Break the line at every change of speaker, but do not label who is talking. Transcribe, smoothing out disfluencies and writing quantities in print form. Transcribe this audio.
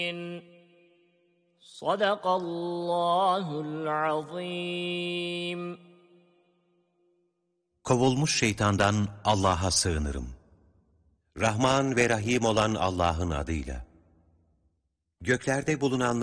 Sadakallahul azim.
Kovulmuş şeytandan Allah'a sığınırım. Rahman ve Rahim olan Allah'ın adıyla. Göklerde bulunanlar